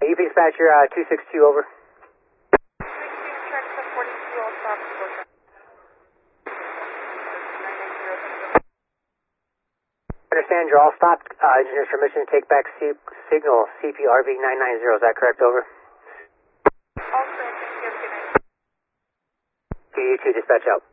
UP dispatcher 262 over. Understand you're all stopped. Engineer's permission to take back signal CPRV 990. Is that correct? Over. All correct. Thank you. Good night. You two dispatch out.